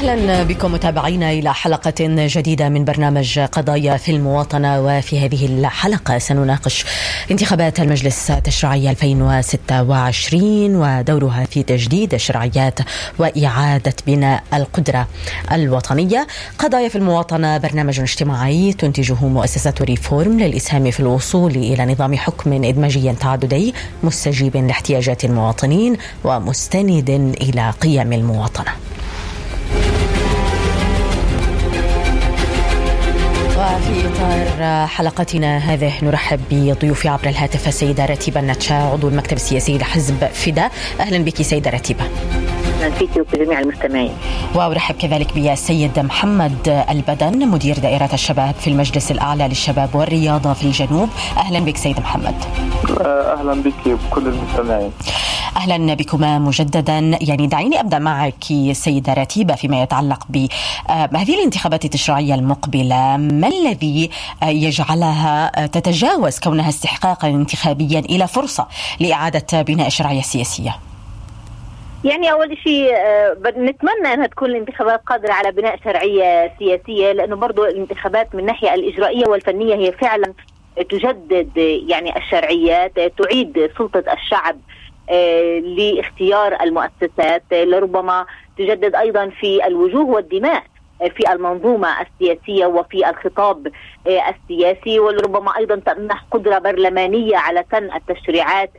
أهلا بكم متابعينا إلى حلقة جديدة من برنامج قضايا في المواطنة. وفي هذه الحلقة سنناقش انتخابات المجلس التشريعي 2026 ودورها في تجديد الشرعيات وإعادة بناء القدرة الوطنية. قضايا في المواطنة برنامج اجتماعي تنتجه مؤسسة ريفورم للإسهام في الوصول إلى نظام حكم إدماجي تعددي مستجيب لاحتياجات المواطنين ومستند إلى قيم المواطنة. وفي إطار حلقتنا هذه نرحب بضيوفي عبر الهاتف السيدة رتيبة النتشا عضو المكتب السياسي لحزب فدا. أهلا بك سيدة رتيبة. أهلا فيك وبجميع المستمعين. وأرحب كذلك بالسيد محمد البدن مدير دائرة الشباب في المجلس الأعلى للشباب والرياضة في الجنوب. أهلا بك سيد محمد. أهلا بك وبكل المستمعين. أهلا بكما مجددا. يعني دعيني أبدأ معك سيدة رتيبة فيما يتعلق بهذه الانتخابات التشريعية المقبلة. ما الذي يجعلها تتجاوز كونها استحقاقا انتخابيا إلى فرصة لإعادة بناء الشرعية السياسية؟ يعني أول شيء نتمنى أنها تكون الانتخابات قادرة على بناء شرعية سياسية، لأنه برضو الانتخابات من الناحية الإجرائية والفنية هي فعلا تجدد يعني الشرعيات، تعيد سلطة الشعب لاختيار المؤسسات، لربما تجدد أيضا في الوجوه والدماء في المنظومة السياسية وفي الخطاب السياسي، ولربما أيضا تمنح قدرة برلمانية على سن التشريعات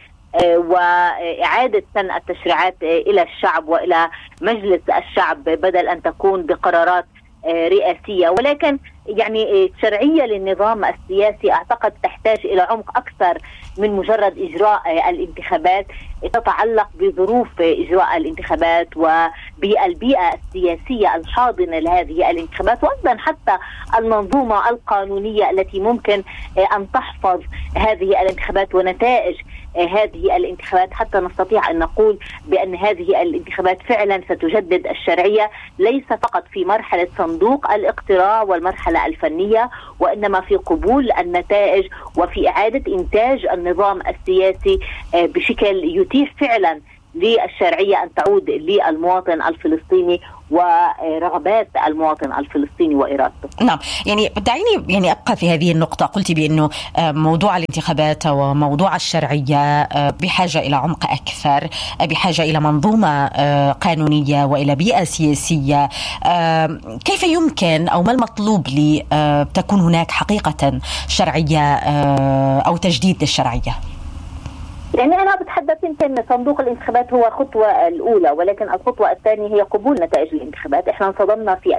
وإعادة سن التشريعات إلى الشعب وإلى مجلس الشعب بدل أن تكون بقرارات رئاسية. ولكن يعني الشرعية للنظام السياسي أعتقد تحتاج إلى عمق أكثر من مجرد إجراء الانتخابات، تتعلق بظروف إجراء الانتخابات وبالبيئة السياسية الحاضنة لهذه الانتخابات، وأيضا حتى المنظومة القانونية التي ممكن أن تحفظ هذه الانتخابات ونتائج هذه الانتخابات، حتى نستطيع أن نقول بأن هذه الانتخابات فعلا ستجدد الشرعية، ليس فقط في مرحلة صندوق الاقتراع والمرحلة الفنية، وإنما في قبول النتائج وفي إعادة إنتاج النظام السياسي بشكل يتيح فعلا للشرعية أن تعود للمواطن الفلسطيني ورغبات المواطن الفلسطيني وإرادته. نعم، يعني دعيني أبقى في هذه النقطة. قلت بأنه موضوع الانتخابات وموضوع الشرعية بحاجة إلى عمق أكثر، بحاجة إلى منظومة قانونية وإلى بيئة سياسية. كيف يمكن أو ما المطلوب لتكون هناك حقيقة شرعية أو تجديد للشرعية؟ يعني أنا بتحدث يمكن صندوق الانتخابات هو الخطوة الأولى، ولكن الخطوة الثانية هي قبول نتائج الانتخابات. إحنا انصدمنا في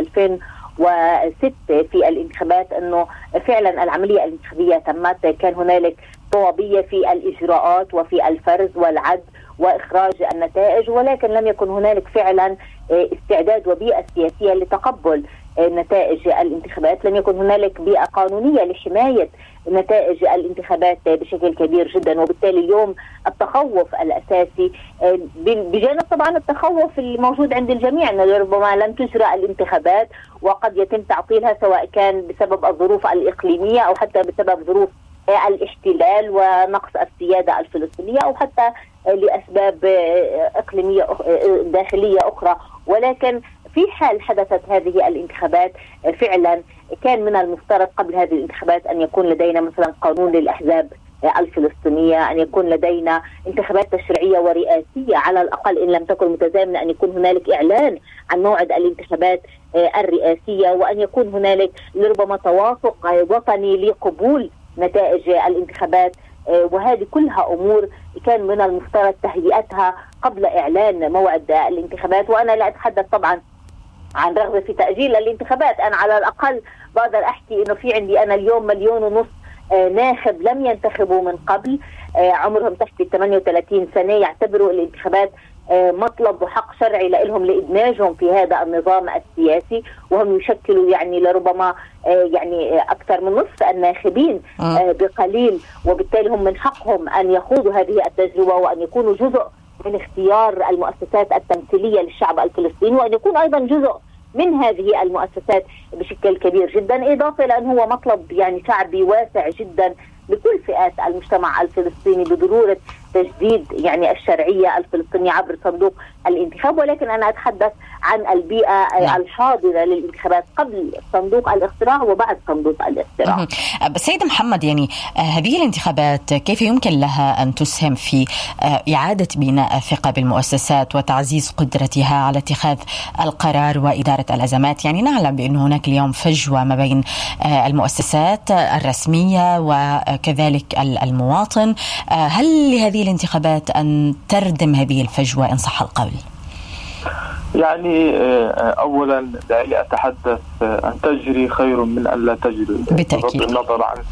2006 في الانتخابات أنه فعلا العملية الانتخابية تمت، كان هنالك صوابية في الإجراءات وفي الفرز والعد وإخراج النتائج، ولكن لم يكن هنالك فعلا استعداد وبيئة سياسية لتقبل نتائج الانتخابات، لم يكن هنالك بيئة قانونية لحماية نتائج الانتخابات بشكل كبير جدا. وبالتالي اليوم التخوف الأساسي بجانب طبعا التخوف الموجود عند الجميع أن ربما لن تجرى الانتخابات وقد يتم تعطيلها، سواء كان بسبب الظروف الإقليمية أو حتى بسبب ظروف الاحتلال ونقص السيادة الفلسطينية أو حتى لأسباب إقليمية داخلية أخرى. ولكن في حال حدثت هذه الانتخابات فعلا كان من المفترض قبل هذه الانتخابات أن يكون لدينا مثلا قانون للأحزاب الفلسطينية، أن يكون لدينا انتخابات تشريعية ورئاسية على الأقل إن لم تكن متزامنة، أن يكون هنالك إعلان عن موعد الانتخابات الرئاسية، وأن يكون هنالك لربما توافق وطني لقبول نتائج الانتخابات. وهذه كلها أمور كان من المفترض تهيئتها قبل إعلان موعد الانتخابات. وأنا لا أتحدث طبعا عن رغبة في تأجيل الانتخابات، أنا على الأقل بقدر أحكي إنه في عندي أنا اليوم 1.5 مليون ناخب لم ينتخبوا من قبل، عمرهم تحت 38 سنة، يعتبروا الانتخابات مطلب وحق شرعي لهم لإدماجهم في هذا النظام السياسي، وهم يشكلوا يعني لربما يعني أكثر من نصف الناخبين بقليل، وبالتالي هم من حقهم أن يخوضوا هذه التجربة وأن يكونوا جزء من اختيار المؤسسات التمثيلية للشعب الفلسطيني، وأن يكون أيضا جزء من هذه المؤسسات بشكل كبير جدا، إضافة لأن هو مطلب يعني شعبي واسع جدا لكل فئات المجتمع الفلسطيني بضرورة تجديد يعني الشرعية الفلسطينية عبر صندوق الانتخاب، ولكن أنا أتحدث عن البيئة الحاضرة للانتخابات قبل صندوق الاقتراع وبعد صندوق الاقتراع. سيد محمد، يعني هذه الانتخابات كيف يمكن لها أن تسهم في إعادة بناء الثقة بالمؤسسات وتعزيز قدرتها على اتخاذ القرار وإدارة الأزمات؟ يعني نعلم بأن هناك اليوم فجوة ما بين المؤسسات الرسمية وكذلك المواطن. هل لهذه الانتخابات أن تردم هذه الفجوة إن صح القول؟ يعني أولا دعي أتحدث أن تجري خير من أن لا تجري، بالتأكيد، بغض النظر عن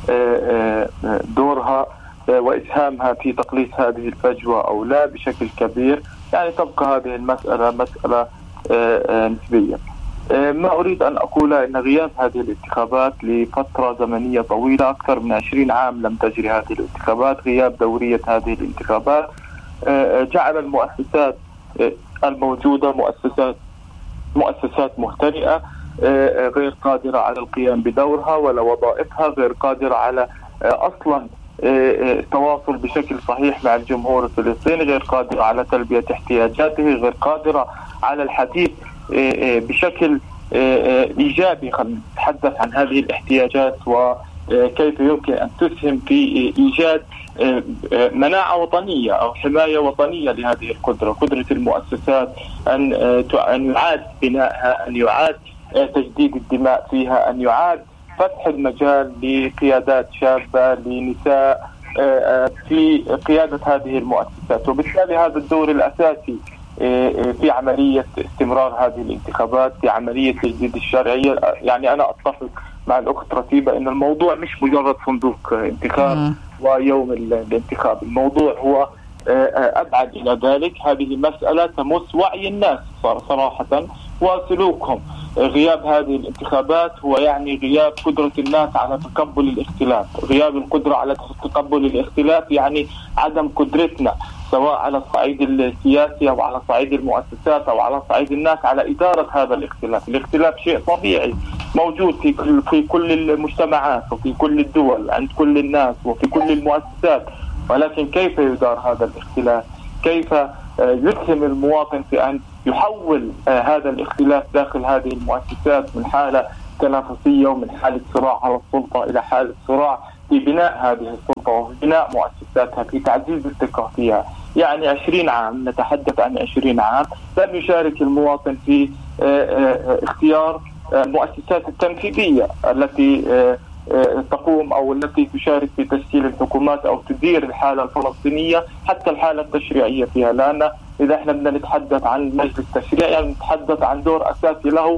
دورها وإسهامها في تقليص هذه الفجوة أو لا بشكل كبير. يعني تبقى هذه المسألة مسألة نسبية. ما أريد أن أقول إن غياب هذه الانتخابات لفترة زمنية طويلة، أكثر من 20 عام لم تجري هذه الانتخابات، غياب دورية هذه الانتخابات جعل المؤسسات الموجودة مؤسسات مهترئة، غير قادرة على القيام بدورها ولا وظائفها، غير قادرة على أصلا التواصل بشكل صحيح مع الجمهور الفلسطيني، غير قادرة على تلبية احتياجاته، غير قادرة على الحديث بشكل إيجابي. خلينا نتحدث عن هذه الاحتياجات وكيف يمكن أن تسهم في إيجاد مناعة وطنية أو حماية وطنية لهذه القدرة، قدرة المؤسسات أن يعاد بنائها، أن يعاد تجديد الدماء فيها، أن يعاد فتح المجال لقيادات شابة لنساء في قيادة هذه المؤسسات. وبالتالي هذا الدور الأساسي في عملية استمرار هذه الانتخابات، في عملية تجديد الشرعية. يعني أنا أتفق مع الأخت رتيبة أن الموضوع مش مجرد صندوق انتخاب ويوم الانتخاب، الموضوع هو أبعد إلى ذلك. هذه مسألة تمس وعي الناس صراحة وسلوكهم. غياب هذه الانتخابات هو يعني غياب قدرة الناس على تقبل الاختلاف. غياب القدرة على تقبل الاختلاف يعني عدم قدرتنا سواء على الصعيد السياسي أو على صعيد المؤسسات أو على صعيد الناس على إدارة هذا الاختلاف. الاختلاف شيء طبيعي موجود في كل المجتمعات وفي كل الدول، عند كل الناس وفي كل المؤسسات، ولكن كيف يدار هذا الاختلاف؟ كيف يسهم المواطن في أن يحول هذا الاختلاف داخل هذه المؤسسات من حالة تنافسية ومن حالة صراع على السلطة إلى حالة صراع في بناء هذه السلطة وفي بناء مؤسساتها، في تعزيز الثقة فيها. يعني 20 عام، نتحدث عن 20 عام لم يشارك المواطن في اختيار المؤسسات التنفيذية التي تقوم أو التي تشارك في تشكيل الحكومات أو تدير الحالة الفلسطينية حتى الحالة التشريعية فيها. لأن إذا احنا بدنا نتحدث عن المجلس التشريعي يعني نتحدث عن دور أساسي له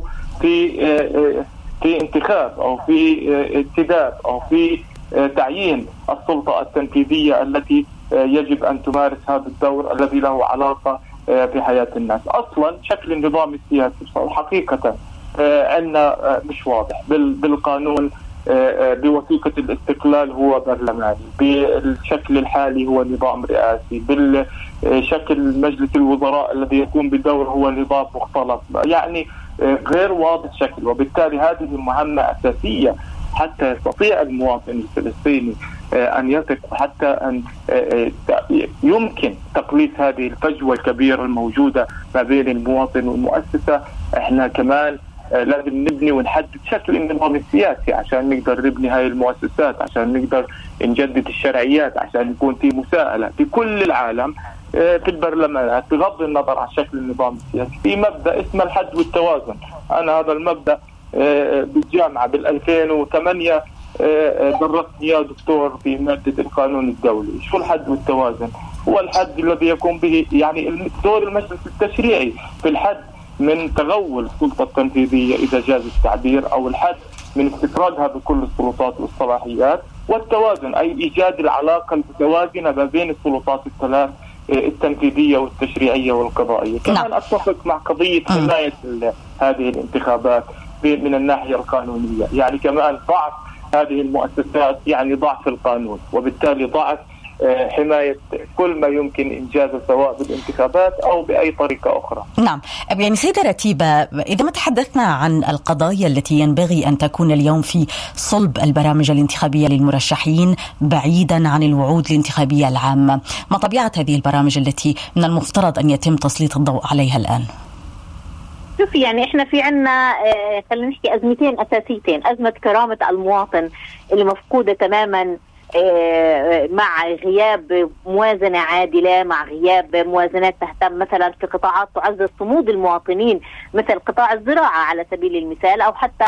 في انتخاب أو في انتداب أو في تعيين السلطة التنفيذية التي يجب أن تمارس هذا الدور الذي له علاقة في حياة الناس. أصلا شكل النظام السياسي حقيقة عندنا مش واضح بالقانون. بوثيقة الاستقلال هو برلماني، بالشكل الحالي هو نظام رئاسي، بالشكل مجلس الوزراء الذي يقوم بدور هو نظام مختلط، يعني غير واضح شكل. وبالتالي هذه مهمة أساسية حتى يستطيع المواطن الفلسطيني أن يثق، حتى أن يمكن تقليص هذه الفجوة الكبيرة الموجودة ما بين المواطن والمؤسسة. احنا كمان لازم نبني ونحدد شكل النظام السياسي عشان نقدر نبني هاي المؤسسات، عشان نقدر نجدد الشرعيات، عشان يكون في مساءلة في كل العالم في البرلمانات بغض النظر عن شكل النظام السياسي. في مبدأ اسمه الحد والتوازن. أنا هذا المبدأ بالجامعة بال2008 درستني يا دكتور في مادة القانون الدولي. شو الحد والتوازن؟ هو الحد الذي يقوم به يعني دور المجلس التشريعي في الحد من تغول السلطة التنفيذية إذا جاز التعبير، أو الحد من استفرادها بكل السلطات والصلاحيات، والتوازن أي إيجاد العلاقة المتوازنة ما بين السلطات الثلاث التنفيذية والتشريعية والقضائية. كمان أتفق مع قضية حماية هذه الانتخابات من الناحية القانونية. يعني كمان ضعف هذه المؤسسات يعني ضعف القانون، وبالتالي ضعف حماية كل ما يمكن إنجازه سواء بالانتخابات أو بأي طريقة أخرى. نعم، يعني سيدة رتيبة، إذا ما تحدثنا عن القضايا التي ينبغي أن تكون اليوم في صلب البرامج الانتخابية للمرشحين بعيدا عن الوعود الانتخابية العامة، ما طبيعة هذه البرامج التي من المفترض أن يتم تسليط الضوء عليها الآن؟ شوفي، يعني احنا في عنا خلينا نحكي أزمتين أساسيتين. أزمة كرامة المواطن اللي مفقودة تماما مع غياب موازنة عادلة، مع غياب موازنات تهتم مثلا في قطاعات تعزز صمود المواطنين مثل قطاع الزراعة على سبيل المثال، أو حتى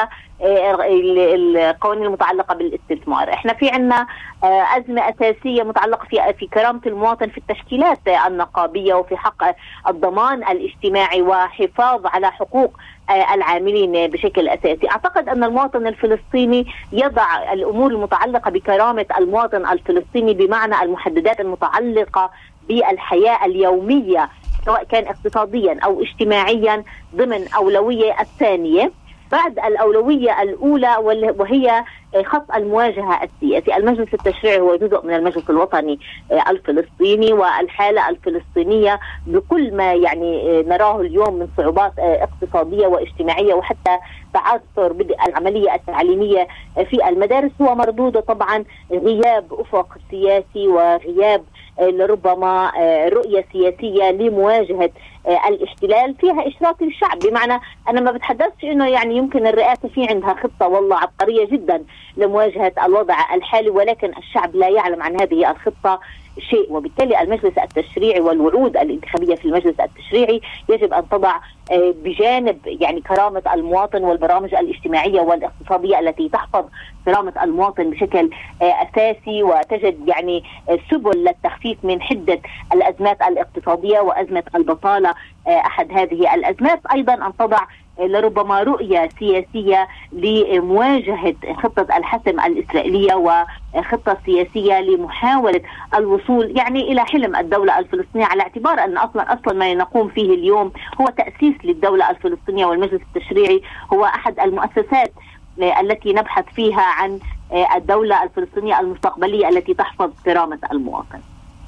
القوانين المتعلقة بالاستثمار. احنا في عنا أزمة أساسية متعلقة في كرامة المواطن في التشكيلات النقابية وفي حق الضمان الاجتماعي وحفاظ على حقوق العاملين بشكل أساسي. أعتقد أن المواطن الفلسطيني يضع الأمور المتعلقة بكرامة المواطن الفلسطيني بمعنى المحددات المتعلقة بالحياة اليومية سواء كان اقتصاديا أو اجتماعيا ضمن أولوية الثانية بعد الأولوية الأولى، وهي خط المواجهة السياسي. المجلس التشريعي هو جزء من المجلس الوطني الفلسطيني، والحالة الفلسطينية بكل ما يعني نراه اليوم من صعوبات اقتصادية واجتماعية وحتى تعثر بدء العملية التعليمية في المدارس هو مردود طبعا غياب أفق سياسي وغياب لربما رؤية سياسية لمواجهة الاحتلال فيها إشراك الشعب. بمعنى أنا ما بتحدثش إنه يعني يمكن الرئاسة في عندها خطة والله عبقرية جدا لمواجهة الوضع الحالي، ولكن الشعب لا يعلم عن هذه الخطة شيء. وبالتالي المجلس التشريعي والوعود الانتخابية في المجلس التشريعي يجب أن تضع بجانب يعني كرامة المواطن والبرامج الاجتماعية والاقتصادية التي تحفظ كرامة المواطن بشكل أساسي، وتجد يعني سبل للتخفيف من حدة الأزمات الاقتصادية وأزمة البطالة أحد هذه الأزمات. أيضا أن تضع لربما رؤية سياسية لمواجهة خطة الحسم الإسرائيلية وخطة سياسية لمحاولة الوصول يعني إلى حلم الدولة الفلسطينية، على اعتبار أن أصلا ما نقوم فيه اليوم هو تأسيس للدولة الفلسطينية، والمجلس التشريعي هو أحد المؤسسات التي نبحث فيها عن الدولة الفلسطينية المستقبلية التي تحفظ كرامة المواطن.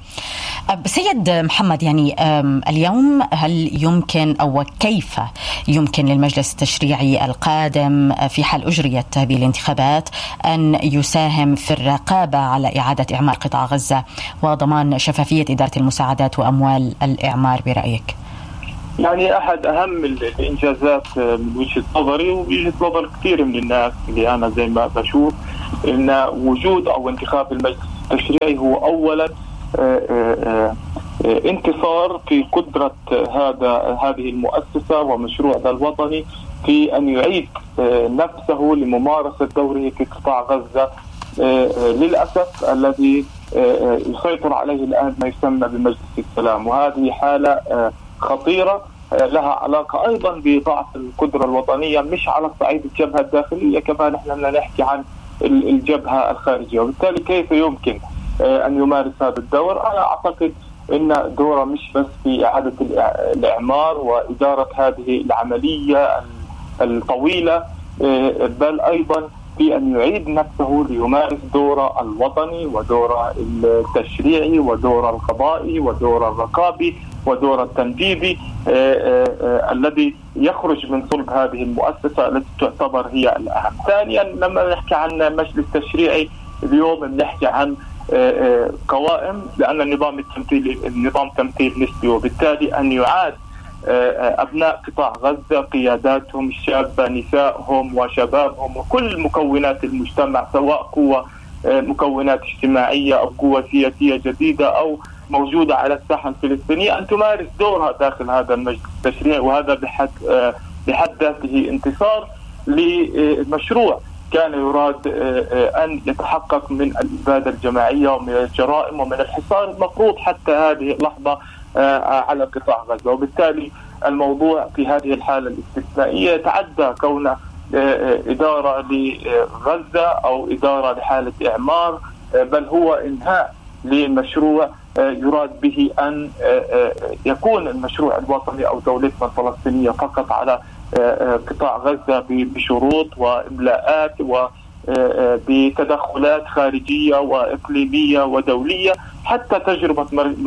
سيد محمد، يعني اليوم هل يمكن أو كيف يمكن للمجلس التشريعي القادم في حال أجريت هذه الانتخابات أن يساهم في الرقابة على إعادة إعمار قطاع غزة وضمان شفافية إدارة المساعدات وأموال الإعمار برأيك؟ يعني أحد أهم الإنجازات من وجهة نظري ووجهة نظر كثير من الناس اللي أنا زي ما بشوف إن وجود أو انتخاب المجلس التشريعي هو أولا انتصار في قدرة هذه المؤسسة ومشروعها الوطني في أن يعيد نفسه لممارسة دوره في قطاع غزة للأسف الذي يسيطر عليه الآن ما يسمى بمجلس السلام. وهذه حالة خطيرة لها علاقة أيضا بضعف القدرة الوطنية مش على صعيد الجبهة الداخلية، كمان نحن بدنا نحكي عن الجبهة الخارجية. وبالتالي كيف يمكن أن يمارس هذا الدور؟ أنا أعتقد أن دوره مش بس في إعادة الإعمار وإدارة هذه العملية الطويلة، بل أيضا في أن يعيد نفسه ليمارس دوره الوطني ودوره التشريعي ودوره القضائي ودوره الرقابي ودوره التنفيذي الذي يخرج من صلب هذه المؤسسة التي تعتبر هي الأهم. ثانيا، لما نحكي عن مجلس تشريعي اليوم بنحكي عن قوائم، لأن النظام تمثيل نسبي، وبالتالي أن يعاد أبناء قطاع غزة قياداتهم الشابة نسائهم وشبابهم وكل مكونات المجتمع، سواء قوة مكونات اجتماعية أو قوة سياسية جديدة أو موجودة على الساحة الفلسطينية، أن تمارس دورها داخل هذا المجلس التشريعي. وهذا بحد ذاته انتصار لمشروع كان يراد أن يتحقق من الإبادة الجماعية ومن الجرائم ومن الحصار المفروض حتى هذه اللحظة على قطاع غزة. وبالتالي الموضوع في هذه الحالة الاستثنائية يتعدى كون إدارة لغزة أو إدارة لحالة إعمار، بل هو إنهاء لمشروع يراد به أن يكون المشروع الوطني أو دولتنا الفلسطينية فقط على قطاع غزة بشروط وإملاءات بتدخلات خارجية وإقليمية ودولية، حتى تجربة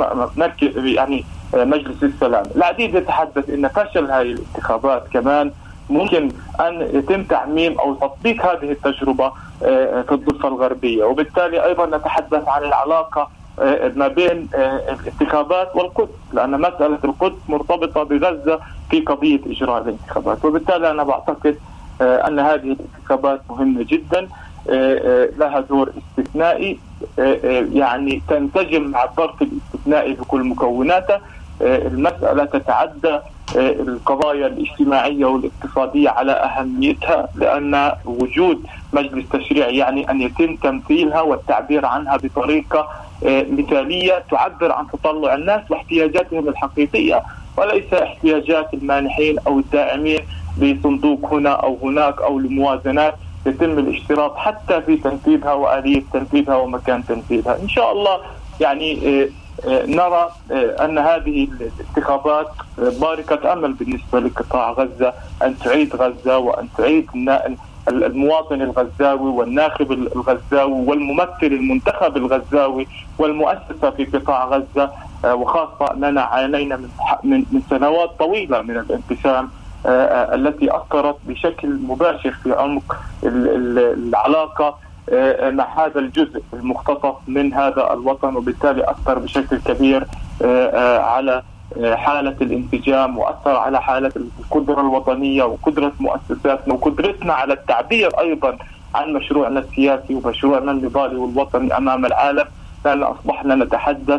يعني مجلس السلام. العديد يتحدث أن فشل هذه الانتخابات كمان ممكن أن يتم تعميم أو تطبيق هذه التجربة في الضفة الغربية، وبالتالي أيضا نتحدث عن العلاقة ما بين الانتخابات والقدس، لأن مسألة القدس مرتبطة بغزة في قضية إجراء الانتخابات. وبالتالي أنا بعتقد أن هذه الانتخابات مهمة جدا، لها دور استثنائي، يعني تنسجم مع الظرف الاستثنائي بكل مكوناته. المسألة تتعدى القضايا الاجتماعية والاقتصادية على أهميتها، لأن وجود مجلس تشريعي يعني أن يتم تمثيلها والتعبير عنها بطريقة مثالية تعبر عن تطلع الناس واحتياجاتهم الحقيقية، وليس احتياجات المانحين أو الداعمين لصندوق هنا أو هناك أو لموازنات يتم الاشتراط حتى في تنفيذها وآلية تنفيذها ومكان تنفيذها. إن شاء الله يعني نرى أن هذه الانتخابات بارقة أمل بالنسبة لقطاع غزة، أن تعيد غزة وأن تعيد المواطن الغزاوي والناخب الغزاوي والممثل المنتخب الغزاوي والمؤسسة في قطاع غزة، وخاصة أننا عانينا من سنوات طويلة من الانقسام التي أثرت بشكل مباشر في عمق العلاقة مع هذا الجزء المختطف من هذا الوطن، وبالتالي أثر بشكل كبير على حالة الانسجام، وأثر على حالة القدرة الوطنية وقدرة مؤسساتنا وقدرتنا على التعبير أيضا عن مشروعنا السياسي ومشروعنا النضالي والوطني أمام العالم، لأن أصبحنا نتحدث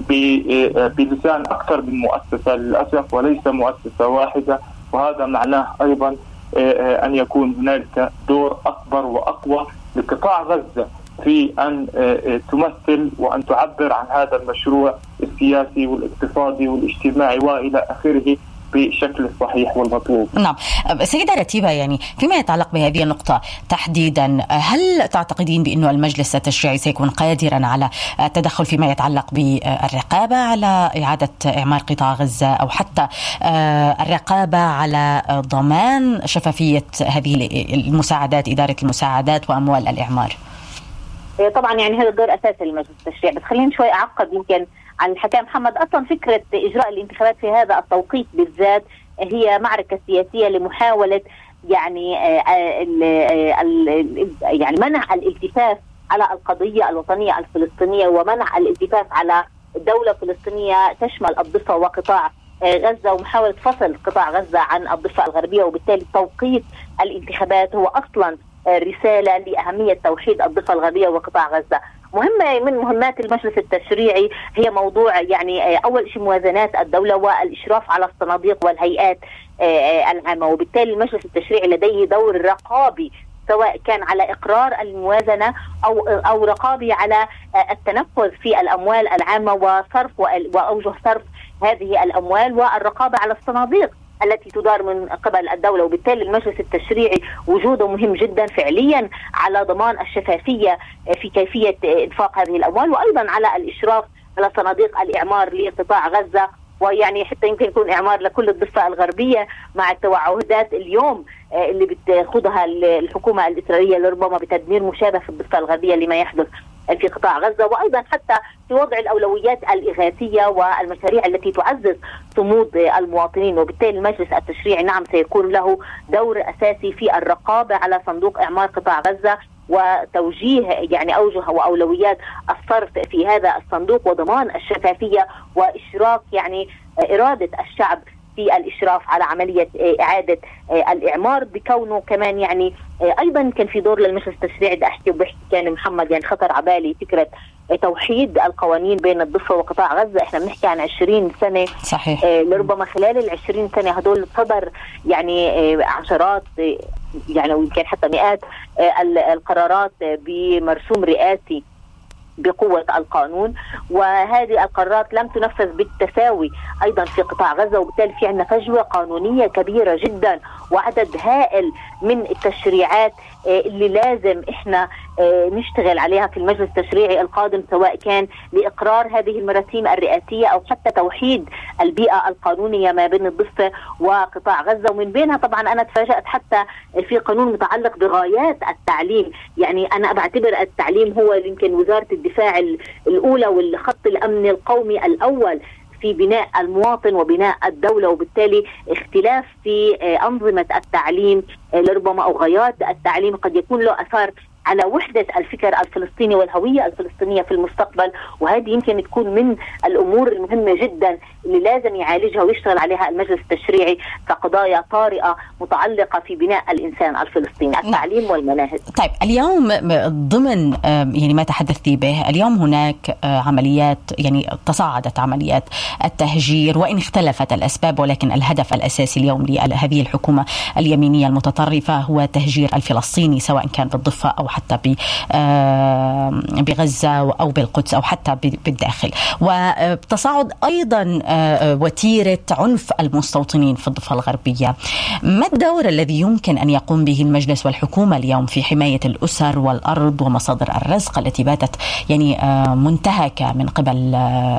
بلسان أكثر من مؤسسة للأسف وليس مؤسسة واحدة. وهذا معناه أيضا أن يكون هنالك دور أكبر وأقوى لقطاع غزة في أن تمثل وأن تعبر عن هذا المشروع السياسي والاقتصادي والاجتماعي وإلى آخره بشكل الصحيح والمطلوب. نعم سيدة رتيبة، يعني فيما يتعلق بهذه النقطة تحديدا، هل تعتقدين بأن المجلس التشريعي سيكون قادرا على التدخل فيما يتعلق بالرقابة على إعادة إعمار قطاع غزة، أو حتى الرقابة على ضمان شفافية هذه المساعدات، إدارة المساعدات وأموال الإعمار؟ طبعا يعني هذا دور أساسي للمجلس التشريعي، بس خلينا شوي أعقب يمكن عن الحكام محمد. أصلا فكرة إجراء الانتخابات في هذا التوقيت بالذات هي معركة سياسية لمحاولة يعني يعني منع الالتفاف على القضية الوطنية الفلسطينية، ومنع الالتفاف على دولة فلسطينية تشمل الضفة وقطاع غزة، ومحاولة فصل قطاع غزة عن الضفة الغربية. وبالتالي توقيت الانتخابات هو أصلا رسالة لأهمية توحيد الضفة الغربية وقطاع غزة. مهمة من مهمات المجلس التشريعي هي موضوع يعني أول شيء موازنات الدولة والإشراف على الصناديق والهيئات العامة، وبالتالي المجلس التشريعي لديه دور رقابي سواء كان على إقرار الموازنة أو رقابي على التنفذ في الأموال العامة وصرف وأوجه صرف هذه الأموال، والرقابة على الصناديق التي تدار من قبل الدولة. وبالتالي المجلس التشريعي وجوده مهم جدا فعليا على ضمان الشفافية في كيفية إنفاق هذه الأموال، وأيضا على الإشراف على صناديق الإعمار لقطاع غزة، ويعني حتى يمكن يكون إعمار لكل الضفة الغربية مع التوعدات اليوم اللي بتاخذها الحكومة الإسرائيلية لربما بتدمير مشابه في الضفة الغربية لما يحدث في قطاع غزة، وأيضا حتى في وضع الأولويات الإغاثية والمشاريع التي تعزز صمود المواطنين. وبالتالي المجلس التشريعي نعم سيكون له دور أساسي في الرقابة على صندوق إعمار قطاع غزة وتوجيه يعني أوجه وأولويات الصرف في هذا الصندوق، وضمان الشفافية وإشراك يعني إرادة الشعب في الإشراف على عملية إعادة الإعمار، بكونه كمان يعني أيضا كان في دور للمجلس التشريعي بدي أحكي وبحكي كان محمد يعني خطر عبالي فكرة توحيد القوانين بين الضفة وقطاع غزة. احنا بنحكي عن 20 سنة صحيح. لربما خلال ال20 سنة هدول صدر يعني عشرات يعني ويمكن حتى مئات القرارات بمرسوم رئاسي بقوة القانون، وهذه القرارات لم تنفذ بالتساوي أيضا في قطاع غزة. وبالتالي في عندنا فجوة قانونية كبيرة جدا وعدد هائل من التشريعات اللي لازم إحنا نشتغل عليها في المجلس التشريعي القادم، سواء كان لإقرار هذه المراسيم الرئاسية أو حتى توحيد البيئة القانونية ما بين الضفة وقطاع غزة. ومن بينها طبعا أنا تفاجأت حتى في قانون متعلق بغايات التعليم. يعني أنا بعتبر التعليم هو يمكن وزارة الدفاع الأولى والخط الأمن القومي الأول في بناء المواطن وبناء الدولة، وبالتالي اختلاف في أنظمة التعليم لربما أو غايات التعليم قد يكون له أثار على وحدة الفكر الفلسطيني والهوية الفلسطينية في المستقبل. وهذه يمكن تكون من الأمور المهمة جدا اللي لازم يعالجها ويشتغل عليها المجلس التشريعي كقضايا طارئة متعلقة في بناء الإنسان الفلسطيني، التعليم والمناهج. طيب اليوم ضمن يعني ما تحدثتي به، اليوم هناك عمليات، يعني تصاعدت عمليات التهجير وإن اختلفت الأسباب، ولكن الهدف الأساسي اليوم لهذه الحكومة اليمينية المتطرفة هو تهجير الفلسطيني، سواء كان بالضفة أو حتى بغزة أو بالقدس أو حتى بالداخل. وتصاعد أيضا وتيرة عنف المستوطنين في الضفة الغربية. ما الدور الذي يمكن أن يقوم به المجلس والحكومة اليوم في حماية الأسر والأرض ومصادر الرزق التي باتت يعني منتهكة من قبل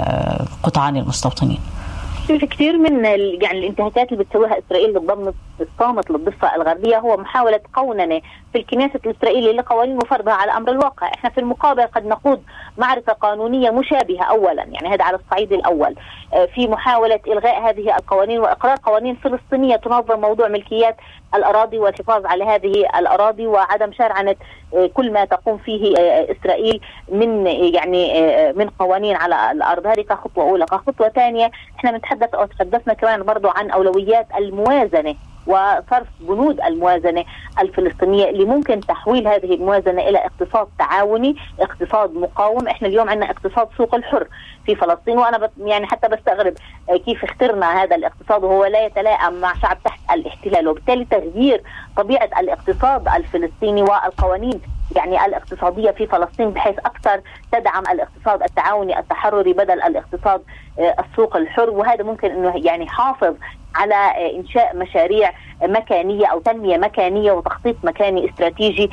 قطعان المستوطنين؟ في كثير من يعني الانتهاكات اللي بتسويها إسرائيل للضم الصامت للضفة الغربية هو محاولة قوننة في الكنيسة الإسرائيلية لقوانين وفرضها على أمر الواقع. احنا في المقابل قد نقود معركة قانونية مشابهة أولا، يعني هذا على الصعيد الأول، في محاولة إلغاء هذه القوانين وإقرار قوانين فلسطينية تنظم موضوع ملكيات الأراضي والحفاظ على هذه الأراضي وعدم شرعنة كل ما تقوم فيه إسرائيل من يعني من قوانين على الأرض. هذه كخطوة أولى. كخطوة ثانية احنا بنتحدث أو تحدثنا كمان برضو عن أولويات الموازنة وصرف بنود الموازنة الفلسطينية اللي ممكن تحويل هذه الموازنة إلى اقتصاد تعاوني، اقتصاد مقاوم. احنا اليوم عندنا اقتصاد سوق الحر في فلسطين، وأنا يعني حتى بستغرب كيف اخترنا هذا الاقتصاد وهو لا يتلائم مع شعب تحت الاحتلال. وبالتالي تغيير طبيعة الاقتصاد الفلسطيني والقوانين يعني الاقتصادية في فلسطين بحيث أكثر تدعم الاقتصاد التعاوني التحرري بدل الاقتصاد السوق الحر. وهذا ممكن أنه يعني حافظ على إنشاء مشاريع مكانية أو تنمية مكانية وتخطيط مكاني استراتيجي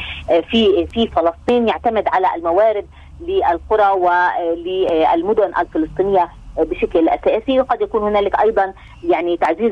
في فلسطين يعتمد على الموارد للقرى وللمدن الفلسطينية بشكل أساسي. وقد يكون هنالك أيضا يعني تعزيز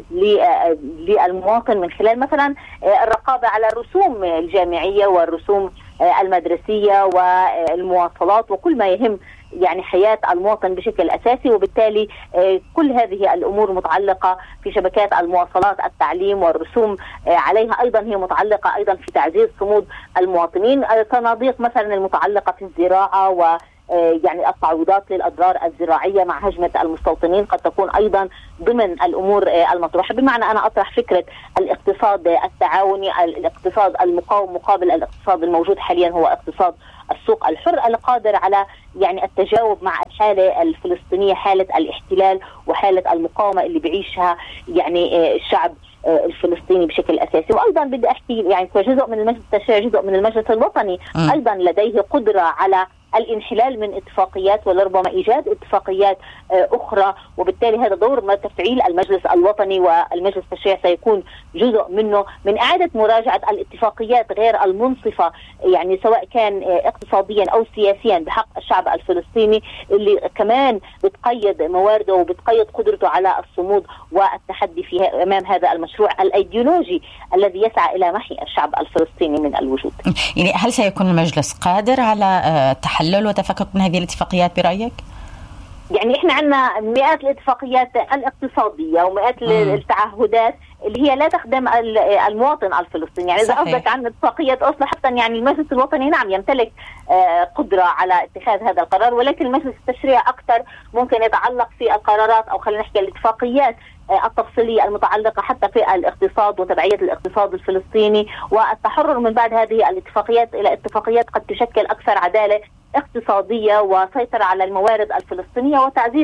للمواطن من خلال مثلا الرقابة على الرسوم الجامعية والرسوم المدرسية والمواصلات وكل ما يهم يعني حياة المواطن بشكل أساسي. وبالتالي كل هذه الأمور متعلقة في شبكات المواصلات، التعليم والرسوم عليها أيضا هي متعلقة أيضا في تعزيز صمود المواطنين. صناديق مثلا المتعلقة في الزراعة و يعني التعويضات للأضرار الزراعية مع هجمة المستوطنين قد تكون أيضا ضمن الأمور المطروحة. بمعنى أنا أطرح فكرة الاقتصاد التعاوني، الاقتصاد المقاوم مقابل الاقتصاد الموجود حاليا هو اقتصاد السوق الحر القادر على يعني التجاوب مع الحالة الفلسطينية، حالة الاحتلال وحالة المقاومة اللي بعيشها يعني الشعب الفلسطيني بشكل أساسي. وأيضا بدي أحكي يعني كجزء من المجلس التشريعي، جزء من المجلس الوطني أيضا لديه قدرة على الانحلال من اتفاقيات ولربما إيجاد اتفاقيات أخرى. وبالتالي هذا دور تفعيل المجلس الوطني والمجلس التشريعي سيكون جزء منه من إعادة مراجعة الاتفاقيات غير المنصفة يعني سواء كان اقتصاديا أو سياسيا بحق الشعب الفلسطيني اللي كمان بتقيد موارده وبتقيد قدرته على الصمود والتحدي فيها أمام هذا المشروع الأيديولوجي الذي يسعى إلى محي الشعب الفلسطيني من الوجود. يعني هل سيكون المجلس قادر على تحلل وتفكك من هذه الاتفاقيات برأيك؟ يعني احنا عندنا مئات الاتفاقيات الاقتصادية ومئات التعهدات اللي هي لا تخدم المواطن الفلسطيني. يعني إذا قصدك عن اتفاقية أوسلو حتى يعني المجلس الوطني نعم يمتلك قدرة على اتخاذ هذا القرار، ولكن المجلس التشريعي أكثر ممكن يتعلق في القرارات أو خلينا نحكي الاتفاقيات التفصيلية المتعلقة حتى في الاقتصاد وتبعية الاقتصاد الفلسطيني والتحرر من بعد هذه الاتفاقيات إلى اتفاقيات قد تشكل أكثر عدالة اقتصادية وسيطرة على الموارد الفلسطينية وتعزيز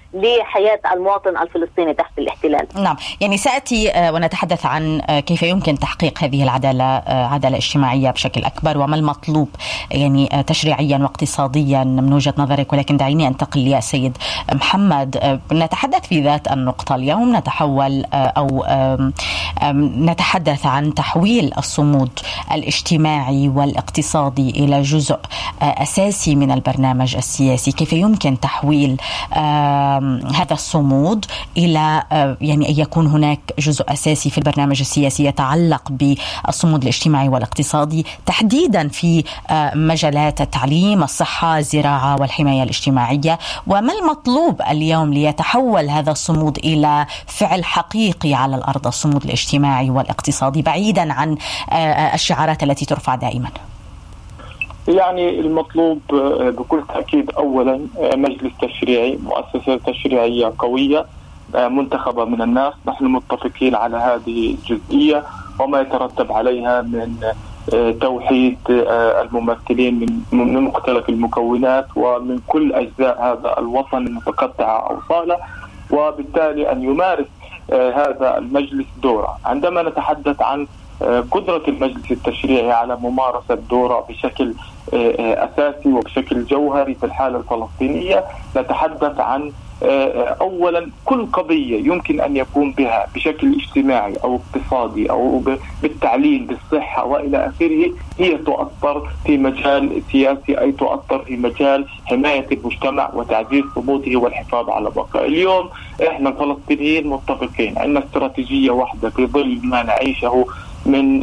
لحياة المواطن الفلسطيني تحت الاحتلال. نعم، يعني سأتي ونتحدث عن كيف يمكن تحقيق هذه العدالة، عدالة اجتماعية بشكل أكبر، وما المطلوب يعني تشريعيا واقتصاديا من وجهة نظرك. ولكن دعيني أنتقل يا سيد محمد، نتحدث في ذات النقطة. اليوم نتحول أو نتحدث عن تحويل الصمود الاجتماعي والاقتصادي إلى جزء أساسي من البرنامج السياسي. كيف يمكن تحويل هذا الصمود إلى يعني أن يكون هناك جزء أساسي في البرنامج السياسي يتعلق بالصمود الاجتماعي والاقتصادي، تحديدا في مجالات التعليم، الصحة، الزراعة والحماية الاجتماعية؟ وما المطلوب اليوم ليتحول هذا الصمود إلى فعل حقيقي على الأرض، الصمود الاجتماعي والاقتصادي، بعيدا عن الشعارات التي ترفع دائما؟ يعني المطلوب بكل تأكيد أولا مجلس تشريعي، مؤسسة تشريعية قوية منتخبة من الناس. نحن متفقين على هذه الجزئية وما يترتب عليها من توحيد الممثلين من مختلف المكونات ومن كل أجزاء هذا الوطن المتقطعة أوصاله، وبالتالي أن يمارس هذا المجلس دوره. عندما نتحدث عن قدرة المجلس التشريعي على ممارسة دوره بشكل أساسي وبشكل جوهري في الحالة الفلسطينية، نتحدث عن أولا كل قضية يمكن أن يقوم بها بشكل اجتماعي أو اقتصادي أو بالتعليم بالصحة وإلى آخره، هي تؤثر في مجال سياسي، أي تؤثر في مجال حماية المجتمع وتعزيز صموده والحفاظ على بقائه. اليوم إحنا الفلسطينيين متفقين أن استراتيجية واحدة في ظل ما نعيشه من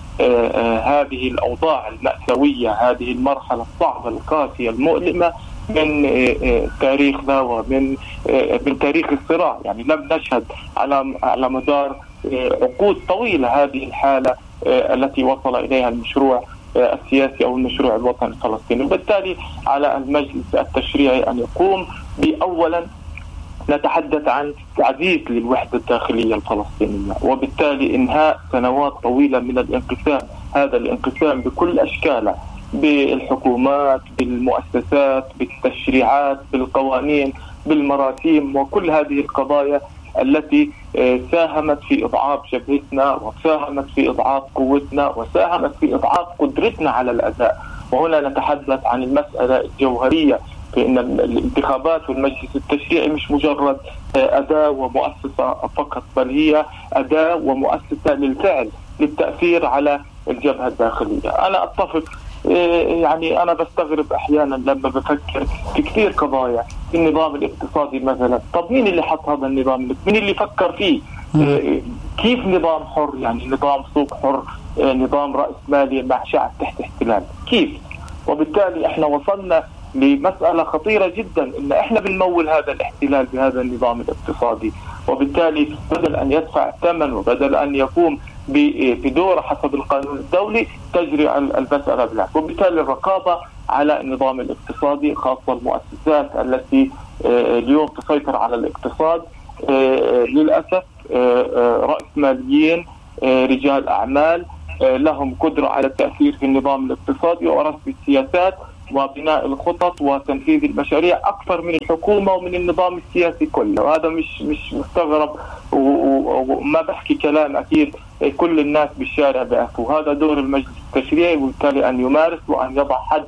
هذه الأوضاع المأساوية، هذه المرحلة الصعبة القاسية المؤلمة من تاريخنا ومن تاريخ الصراع. يعني لم نشهد على مدار عقود طويلة هذه الحالة التي وصل إليها المشروع السياسي أو المشروع الوطني الفلسطيني. وبالتالي على المجلس التشريعي أن يقوم بأولا نتحدث عن تعزيز للوحدة الداخلية الفلسطينية، وبالتالي إنهاء سنوات طويلة من الانقسام. هذا الانقسام بكل أشكاله، بالحكومات، بالمؤسسات، بالتشريعات، بالقوانين، بالمراسيم، وكل هذه القضايا التي ساهمت في إضعاف جبهتنا وساهمت في إضعاف قوتنا وساهمت في إضعاف قدرتنا على الأداء. وهنا نتحدث عن المسألة الجوهرية في أن الانتخابات والمجلس التشريعي مش مجرد أداة ومؤسسة فقط، بل هي أداة ومؤسسة للفعل، للتأثير على الجبهة الداخلية. أنا أتفق، يعني أنا بستغرب أحيانا لما بفكر في كثير قضايا في النظام الاقتصادي مثلا. طب مين اللي حط هذا النظام؟ مين اللي فكر فيه؟ كيف نظام حر؟ يعني نظام سوق حر، نظام رأسمالي مع شعب تحت احتلال، كيف؟ وبالتالي احنا وصلنا لمسألة خطيرة جدا، إن احنا بنمول هذا الاحتلال بهذا النظام الاقتصادي، وبالتالي بدل أن يدفع الثمن وبدل أن يقوم بدور حسب القانون الدولي تجري المسألة بالعكس. وبالتالي الرقابة على النظام الاقتصادي، خاصة المؤسسات التي اليوم تسيطر على الاقتصاد، للأسف رأسماليين، رجال أعمال لهم قدرة على التأثير في النظام الاقتصادي ورسم السياسات وبناء الخطط وتنفيذ المشاريع أكثر من الحكومة ومن النظام السياسي كله. وهذا مش مستغرب وما بحكي كلام، أكيد كل الناس بالشارع بيعرفوا. هذا دور المجلس التشريعي، وبالتالي أن يمارس وأن يضع حد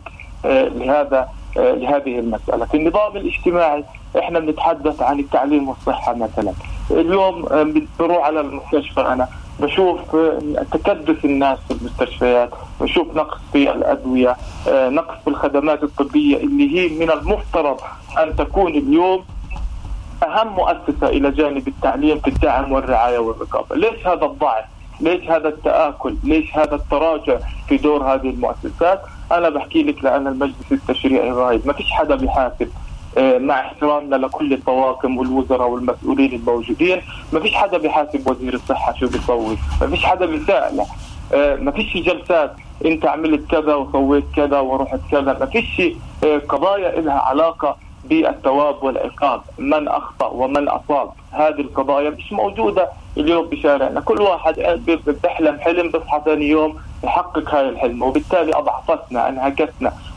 لهذه المسألة. في النظام الاجتماعي احنا بنتحدث عن التعليم والصحة مثلا. اليوم بروح على المستشفى أنا بشوف تكدس الناس في المستشفيات، بشوف نقص في الأدوية، نقص في الخدمات الطبية اللي هي من المفترض أن تكون اليوم أهم مؤسسة إلى جانب التعليم في الدعم والرعاية والرقابة. ليش هذا الضعف؟ ليش هذا التآكل؟ ليش هذا التراجع في دور هذه المؤسسات؟ أنا بحكي لك لأن المجلس التشريعي غايب، ما فيش حدا بيحاسب. مع احترامنا لكل الطواقم والوزراء والمسؤولين الموجودين، ما فيش حدا بيحاسب وزير الصحة شو بيسوي، ما فيش حدا بيسأله، ما فيش جلسات انت عملت كذا وسويت كذا ورحت كذا، ما فيش قضايا لها علاقة بالثواب والعقاب، من أخطأ ومن أصاب. هذه القضايا مش موجودة اليوم بشارعنا. كل واحد بيحلم حلم بصحى ثاني يوم يحقق هاي الحلم، وبالتالي أضعفتنا، أنهكتنا.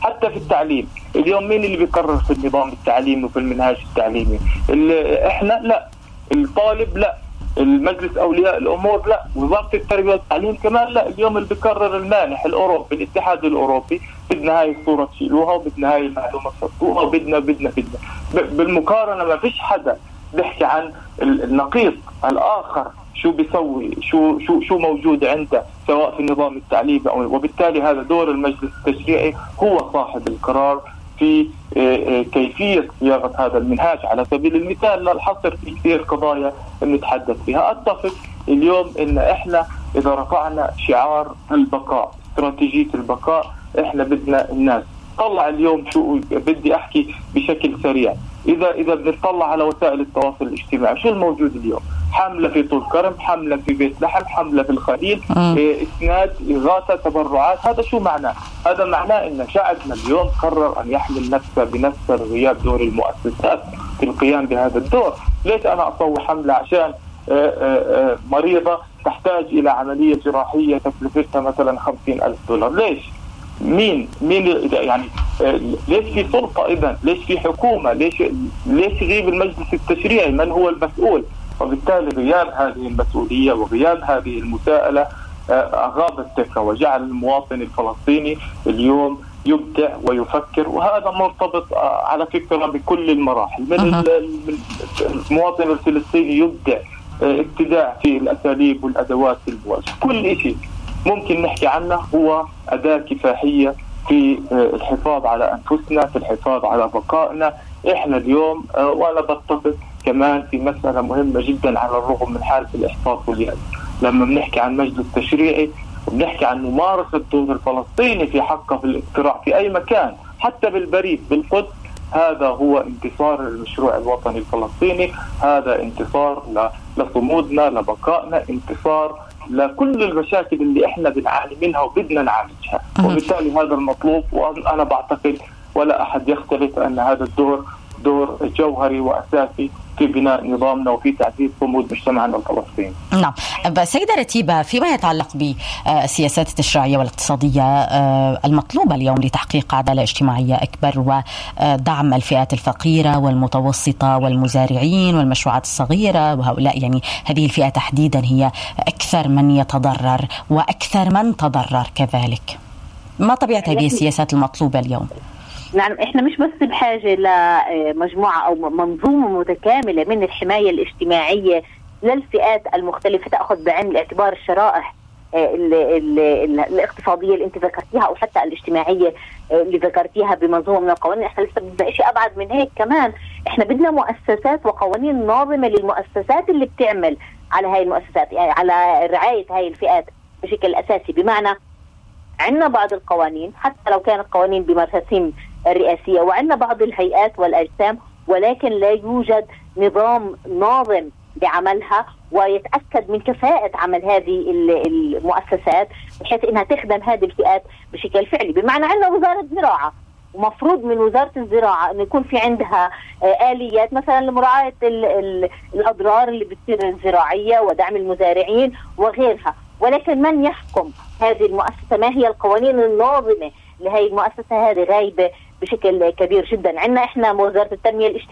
حتى في التعليم. اليوم مين اللي بيقرر في النظام التعليمي وفي المنهاج التعليمي؟ احنا لا، الطالب لا، المجلس اولياء الامور لا، وزاره التربيه والتعليم كمان لا. اليوم اللي بيقرر المانح الاوروبي، الاتحاد الاوروبي. بدنا هاي الصوره تشيلوها، وبدنا هاي المعلومه تحطوها، وبدنا بالمقارنه ما فيش حدا بيحكي عن النقيض الاخر شو بيسوي، شو موجود عنده سواء في النظام التعليمي وبالتالي هذا دور المجلس التشريعي، هو صاحب القرار في كيفية صياغة هذا المنهاج. على سبيل المثال لا الحصر في كثير قضايا نتحدث فيها. أتفق اليوم إن إحنا إذا رفعنا شعار البقاء، استراتيجية البقاء، إحنا بدنا الناس طلع اليوم. شو بدي أحكي بشكل سريع، إذا بنطلع على وسائل التواصل الاجتماعي شو الموجود اليوم؟ حملة في طول كرم، حملة في بيت لحم، حملة في الخليل، إسناد، إغاثة، تبرعات. هذا شو معناه؟ هذا معناه إن شعبنا اليوم قرر أن يحمل نفسه بنفسه غياب دور المؤسسات في القيام بهذا الدور. ليش أنا أسوي حملة عشان مريضة تحتاج إلى عملية جراحية تكلفتها مثلا $50,000؟ ليش؟ مين يعني ليش في سلطة إذا؟ ليش في حكومة؟ ليش غيب المجلس التشريعي؟ من هو المسؤول؟ وبالتالي غياب هذه المسؤولية وغياب هذه المساءلة أغاب الثقة وجعل المواطن الفلسطيني اليوم يبدع ويفكر. وهذا مرتبط على فكرة بكل المراحل، من المواطن الفلسطيني يبدع ابتداع في الأساليب والأدوات المواجهة. كل شيء ممكن نحكي عنه هو أداة كفاحية في الحفاظ على أنفسنا، في الحفاظ على بقائنا. إحنا اليوم وأنا بتفق كمان في مسألة مهمة جدا على الرغم من حالة الإحباط واليأس، لما بنحكي عن مجلس تشريعي وبنحكي عن ممارسة دور الفلسطيني في حقه في الاقتراع في أي مكان، حتى بالبريد بالقدس. هذا هو انتصار للمشروع الوطني الفلسطيني، هذا انتصار لصمودنا، لبقائنا، انتصار لكل المشاكل اللي احنا بنعاني منها وبدنا نعالجها. وبالتالي هذا المطلوب، وأنا بعتقد ولا أحد يختلف أن هذا الدور دور جوهري وأساسي في بناء نظامنا وفي تعزيز صمود مجتمعنا الفلسطيني. نعم. سيدة رتيبة، فيما يتعلق بالسياسات التشريعية والاقتصادية المطلوبة اليوم لتحقيق عدالة اجتماعية أكبر ودعم الفئات الفقيرة والمتوسطة والمزارعين والمشروعات الصغيرة، وهؤلاء يعني هذه الفئة تحديدا هي أكثر من يتضرر وأكثر من تضرر كذلك. ما طبيعة هذه السياسات المطلوبة اليوم؟ نعم، احنا مش بس بحاجة لمجموعة او منظومة متكاملة من الحماية الاجتماعية للفئات المختلفة تأخذ بعين الاعتبار الشرائح الاقتصادية اللي انت ذكرتيها او حتى الاجتماعية اللي ذكرتيها بمنظومة من القوانين. احنا لسه بدنا شيء ابعد من هيك كمان، احنا بدنا مؤسسات وقوانين ناظمة للمؤسسات اللي بتعمل على هاي المؤسسات، يعني على رعاية هاي الفئات بشكل اساسي. بمعنى عندنا بعض القوانين حتى لو كانت قوانين بمراسيم الرئاسية، وعندنا بعض الهيئات والأجسام، ولكن لا يوجد نظام ناظم لعملها ويتأكد من كفاءة عمل هذه المؤسسات بحيث إنها تخدم هذه الفئات بشكل فعلي. بمعنى عندنا وزارة زراعة، ومفروض من وزارة الزراعة أن يكون في عندها آليات مثلا لمراعاة الأضرار اللي بتصير الزراعية ودعم المزارعين وغيرها. ولكن من يحكم هذه المؤسسة؟ ما هي القوانين الناظمة لهذه المؤسسة؟ هذه غايبة بشكل كبير جدا. عندنا احنا وزارة التنمية الاجتماعية